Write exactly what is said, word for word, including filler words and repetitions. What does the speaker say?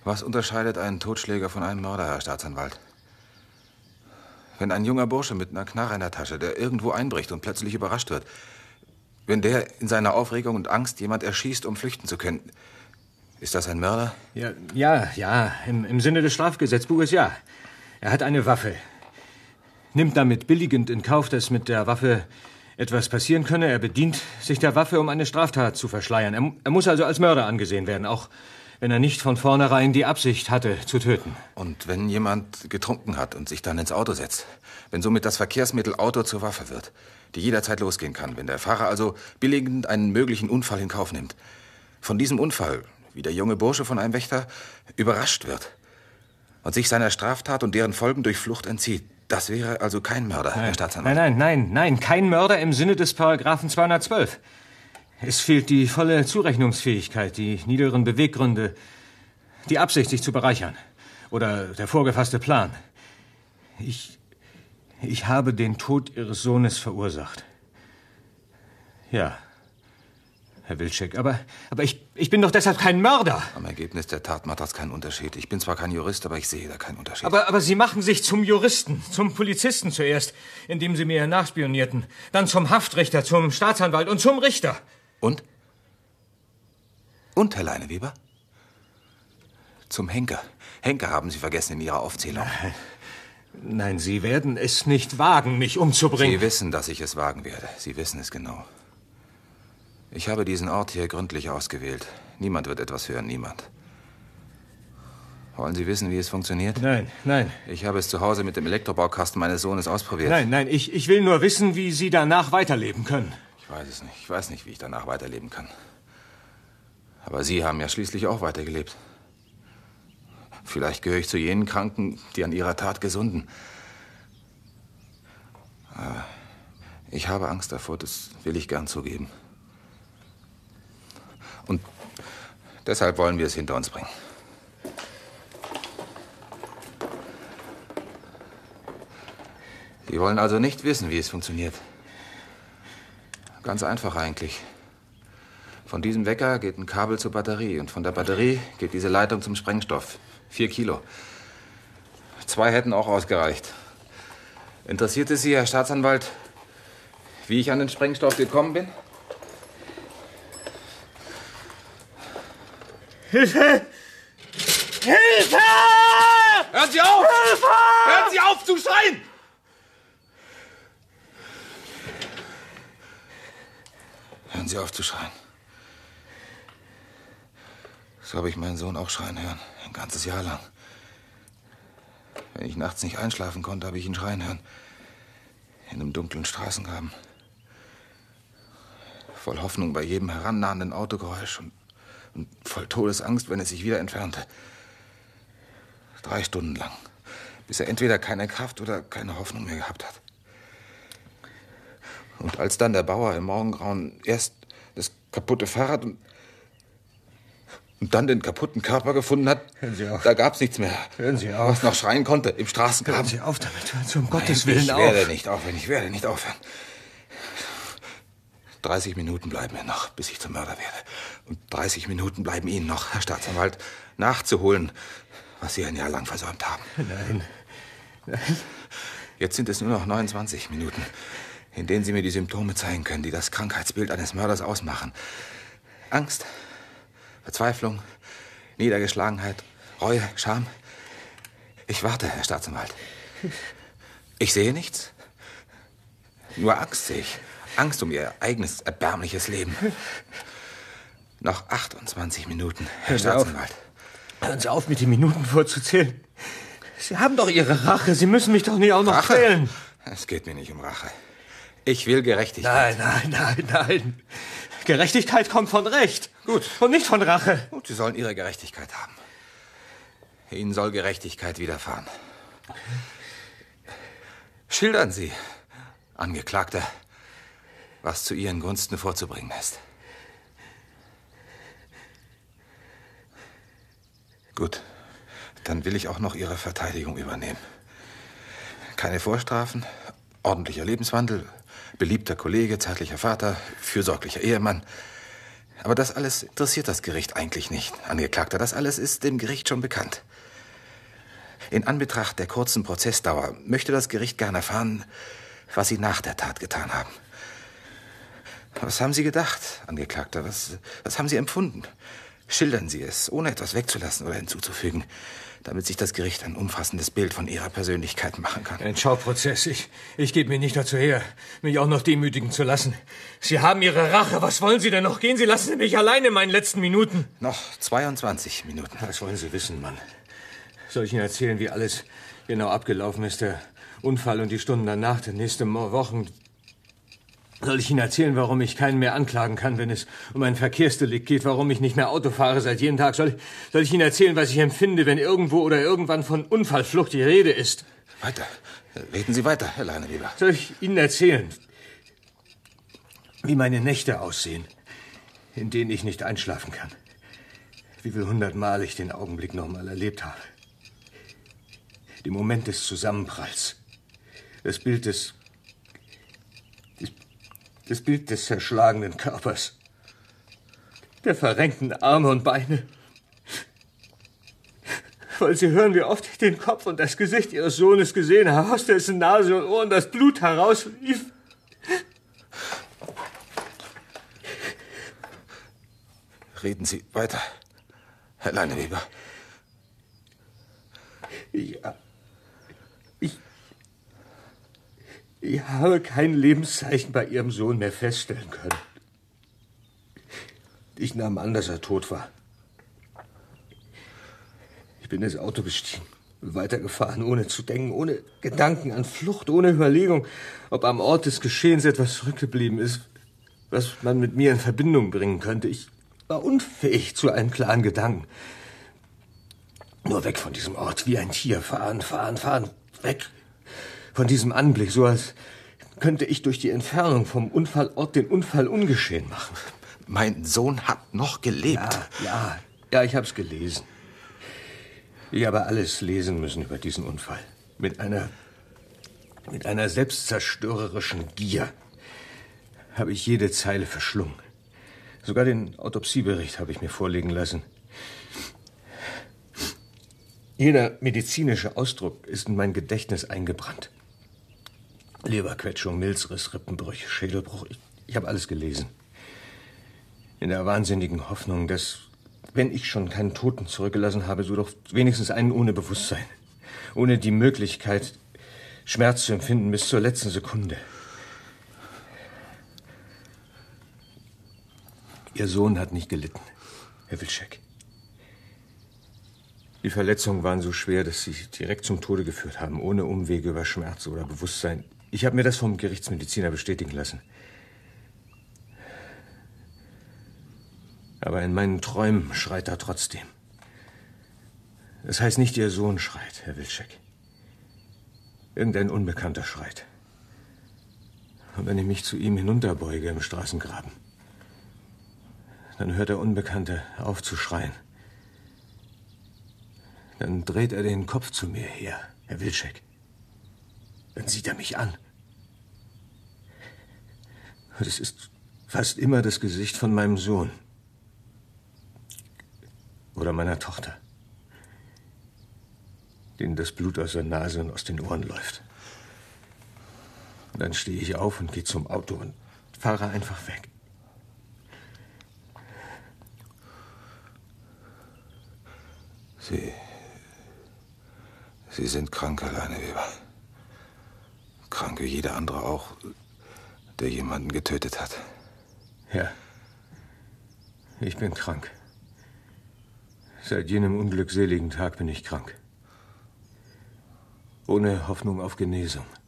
Was unterscheidet einen Totschläger von einem Mörder, Herr Staatsanwalt? Wenn ein junger Bursche mit einer Knarre in der Tasche, der irgendwo einbricht und plötzlich überrascht wird, wenn der in seiner Aufregung und Angst jemand erschießt, um flüchten zu können, ist das ein Mörder? Ja, ja, ja. Im, im Sinne des Strafgesetzbuches ja. Er hat eine Waffe. Nimmt damit billigend in Kauf, dass mit der Waffe etwas passieren könne. Er bedient sich der Waffe, um eine Straftat zu verschleiern. Er, er muss also als Mörder angesehen werden, auch wenn er nicht von vornherein die Absicht hatte, zu töten. Und wenn jemand getrunken hat und sich dann ins Auto setzt, wenn somit das Verkehrsmittel Auto zur Waffe wird, die jederzeit losgehen kann, wenn der Fahrer also billigend einen möglichen Unfall in Kauf nimmt, von diesem Unfall, wie der junge Bursche von einem Wächter, überrascht wird und sich seiner Straftat und deren Folgen durch Flucht entzieht, das wäre also kein Mörder, nein. Herr Staatsanwalt. Nein, nein, nein, nein, kein Mörder im Sinne des Paragraphen zweihundertzwölf. Es fehlt die volle Zurechnungsfähigkeit, die niederen Beweggründe, die Absicht, sich zu bereichern. Oder der vorgefasste Plan. Ich, ich habe den Tod Ihres Sohnes verursacht. Ja, Herr Wilczek, aber, aber ich, ich bin doch deshalb kein Mörder. Am Ergebnis der Tat macht das keinen Unterschied. Ich bin zwar kein Jurist, aber ich sehe da keinen Unterschied. Aber, aber Sie machen sich zum Juristen, zum Polizisten zuerst, indem Sie mir nachspionierten. Dann zum Haftrichter, zum Staatsanwalt und zum Richter. Und? Und, Herr Leineweber? Zum Henker. Henker haben Sie vergessen in Ihrer Aufzählung. Nein, nein, Sie werden es nicht wagen, mich umzubringen. Sie wissen, dass ich es wagen werde. Sie wissen es genau. Ich habe diesen Ort hier gründlich ausgewählt. Niemand wird etwas hören, niemand. Wollen Sie wissen, wie es funktioniert? Nein, nein. Ich habe es zu Hause mit dem Elektrobaukasten meines Sohnes ausprobiert. Nein, nein, ich, ich will nur wissen, wie Sie danach weiterleben können. Ich weiß es nicht. Ich weiß nicht, wie ich danach weiterleben kann. Aber Sie haben ja schließlich auch weitergelebt. Vielleicht gehöre ich zu jenen Kranken, die an ihrer Tat gesunden. Aber ich habe Angst davor, das will ich gern zugeben. Und deshalb wollen wir es hinter uns bringen. Sie wollen also nicht wissen, wie es funktioniert. Ganz einfach eigentlich. Von diesem Wecker geht ein Kabel zur Batterie und von der Batterie geht diese Leitung zum Sprengstoff. Vier Kilo. Zwei hätten auch ausgereicht. Interessiert es Sie, Herr Staatsanwalt, wie ich an den Sprengstoff gekommen bin? Hilfe! Hilfe! Hören Sie auf! Hilfe! Hören Sie auf zu schreien! Hören Sie auf zu schreien. So habe ich meinen Sohn auch schreien hören, ein ganzes Jahr lang. Wenn ich nachts nicht einschlafen konnte, habe ich ihn schreien hören. In einem dunklen Straßengraben. Voll Hoffnung bei jedem herannahenden Autogeräusch und, und voll Todesangst, wenn es sich wieder entfernte. Drei Stunden lang, bis er entweder keine Kraft oder keine Hoffnung mehr gehabt hat. Und als dann der Bauer im Morgengrauen erst das kaputte Fahrrad und, und dann den kaputten Körper gefunden hat, Hören Sie auf. Da gab's nichts mehr. Hören Sie auf. Was noch schreien konnte im Straßengraben. Hören Sie auf damit, hören Sie um Gottes Nein, Willen ich auf. Ich werde nicht aufhören, ich werde nicht aufhören. dreißig Minuten bleiben mir noch, bis ich zum Mörder werde. Und dreißig Minuten bleiben Ihnen noch, Herr Staatsanwalt, nachzuholen, was Sie ein Jahr lang versäumt haben. Nein, nein. Jetzt sind es nur noch neunundzwanzig Minuten, in denen Sie mir die Symptome zeigen können, die das Krankheitsbild eines Mörders ausmachen. Angst, Verzweiflung, Niedergeschlagenheit, Reue, Scham. Ich warte, Herr Staatsanwalt. Ich sehe nichts. Nur Angst sehe ich. Angst um Ihr eigenes, erbärmliches Leben. Noch achtundzwanzig Minuten, Herr Staatsanwalt. Hören Sie auf, mit den Minuten vorzuzählen. Sie haben doch Ihre Rache. Sie müssen mich doch nicht auch noch Rache? quälen. Es geht mir nicht um Rache. Ich will Gerechtigkeit. Nein, nein, nein, nein. Gerechtigkeit kommt von Recht. Gut. Und nicht von Rache. Gut, Sie sollen Ihre Gerechtigkeit haben. Ihnen soll Gerechtigkeit widerfahren. Schildern Sie, Angeklagter, was zu Ihren Gunsten vorzubringen ist. Gut, dann will ich auch noch Ihre Verteidigung übernehmen. Keine Vorstrafen, ordentlicher Lebenswandel, beliebter Kollege, zärtlicher Vater, fürsorglicher Ehemann. Aber das alles interessiert das Gericht eigentlich nicht, Angeklagter. Das alles ist dem Gericht schon bekannt. In Anbetracht der kurzen Prozessdauer möchte das Gericht gerne erfahren, was Sie nach der Tat getan haben. Was haben Sie gedacht, Angeklagter? Was, was haben Sie empfunden? Schildern Sie es, ohne etwas wegzulassen oder hinzuzufügen, damit sich das Gericht ein umfassendes Bild von Ihrer Persönlichkeit machen kann. Ein Schauprozess. Ich, ich gebe mir nicht dazu her, mich auch noch demütigen zu lassen. Sie haben Ihre Rache. Was wollen Sie denn noch? Gehen Sie, lassen Sie mich allein in meinen letzten Minuten. Noch zweiundzwanzig Minuten. Was wollen Sie wissen, Mann? Soll ich Ihnen erzählen, wie alles genau abgelaufen ist? Der Unfall und die Stunden danach, der nächsten Wochen. Soll ich Ihnen erzählen, warum ich keinen mehr anklagen kann, wenn es um ein Verkehrsdelikt geht, warum ich nicht mehr Auto fahre seit jedem Tag? Soll, soll ich Ihnen erzählen, was ich empfinde, wenn irgendwo oder irgendwann von Unfallflucht die Rede ist? Weiter. Reden Sie weiter, Herr Leineweber. Soll ich Ihnen erzählen, wie meine Nächte aussehen, in denen ich nicht einschlafen kann? Wie viel hundertmal ich den Augenblick noch mal erlebt habe? Den Moment des Zusammenpralls. Das Bild des... Das Bild des zerschlagenen Körpers. Der verrenkten Arme und Beine. Wollen Sie hören, wie oft ich den Kopf und das Gesicht Ihres Sohnes gesehen habe, aus dessen Nase und Ohren das Blut herauslief? Reden Sie weiter, Herr Leineweber. Ja. Ich... Ich habe kein Lebenszeichen bei Ihrem Sohn mehr feststellen können. Ich nahm an, dass er tot war. Ich bin ins Auto gestiegen, weitergefahren, ohne zu denken, ohne Gedanken an Flucht, ohne Überlegung, ob am Ort des Geschehens etwas zurückgeblieben ist, was man mit mir in Verbindung bringen könnte. Ich war unfähig zu einem klaren Gedanken. Nur weg von diesem Ort, wie ein Tier, fahren, fahren, fahren, weg. Von diesem Anblick, so als könnte ich durch die Entfernung vom Unfallort den Unfall ungeschehen machen. Mein Sohn hat noch gelebt. Ja, ja, ja, ich habe es gelesen. Ich habe alles lesen müssen über diesen Unfall. Mit einer, mit einer selbstzerstörerischen Gier habe ich jede Zeile verschlungen. Sogar den Autopsiebericht habe ich mir vorlegen lassen. Jeder medizinische Ausdruck ist in mein Gedächtnis eingebrannt. Leberquetschung, Milzriss, Rippenbrüche, Schädelbruch. Ich, ich habe alles gelesen. In der wahnsinnigen Hoffnung, dass, wenn ich schon keinen Toten zurückgelassen habe, so doch wenigstens einen ohne Bewusstsein. Ohne die Möglichkeit, Schmerz zu empfinden bis zur letzten Sekunde. Ihr Sohn hat nicht gelitten, Herr Wilczek. Die Verletzungen waren so schwer, dass sie direkt zum Tode geführt haben, ohne Umwege über Schmerz oder Bewusstsein. Ich habe mir das vom Gerichtsmediziner bestätigen lassen. Aber in meinen Träumen schreit er trotzdem. Das heißt nicht, Ihr Sohn schreit, Herr Wilczek. Irgendein Unbekannter schreit. Und wenn ich mich zu ihm hinunterbeuge im Straßengraben, dann hört der Unbekannte auf zu schreien. Dann dreht er den Kopf zu mir her, Herr Wilczek. Dann sieht er mich an. Und es ist fast immer das Gesicht von meinem Sohn. Oder meiner Tochter. Denen das Blut aus der Nase und aus den Ohren läuft. Und dann stehe ich auf und gehe zum Auto und fahre einfach weg. Sie... Sie sind krank, Herr Leineweber. Krank wie jeder andere auch, der jemanden getötet hat. Ja. Ich bin krank. Seit jenem unglückseligen Tag bin ich krank. Ohne Hoffnung auf Genesung.